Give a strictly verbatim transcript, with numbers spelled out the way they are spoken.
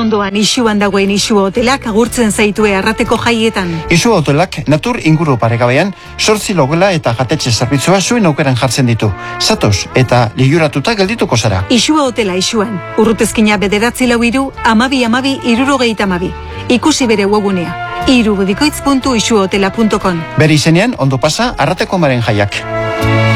ondoan Isuan dagoen Isu Hotelak agurtzen zaitue Arrateko jaietan. Isu Hotelak natur inguru paregabean sortzi logela eta jatetxe zerbitzua zuen aukeran jartzen ditu. Zatoz eta liuratuta geldituko zara. Isu Hotela Isuan, urrutezkina bederatzi lau iru, amabi amabi irurogeita amabi. Ikusi bere webgunea, irubikoitz puntu isuhotela puntu com. Bere izenean ondo pasa Arrateko maren jaiak.